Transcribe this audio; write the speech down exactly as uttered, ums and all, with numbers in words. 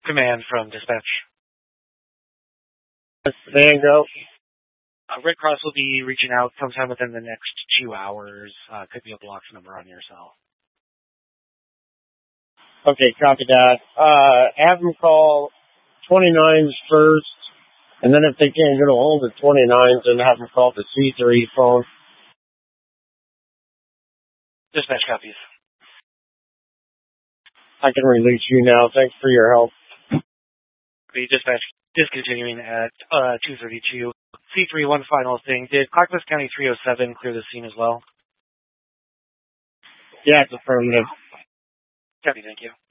Command from dispatch. Van Gogh. Uh, Red Cross will be reaching out sometime within the next two hours. Uh, could be a blocked number on your cell. Okay, copy that. Uh, have them call twenty-nines first, and then if they can't get a hold of twenty-nines, then have them call the C three phone. Dispatch copies. I can release you now. Thanks for your help. The dispatch discontinuing at uh, two thirty-two. C three, one final thing. Did Clackamas County three oh seven clear the scene as well? Yeah, it's affirmative. Copy, thank you.